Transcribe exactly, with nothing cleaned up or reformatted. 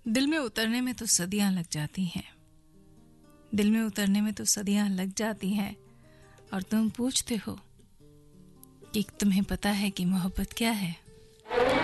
दिल में उतरने में तो सदियां लग जाती हैं, दिल में उतरने में तो सदियां लग जाती हैं, और तुम पूछते हो कि तुम्हें पता है कि मोहब्बत क्या है।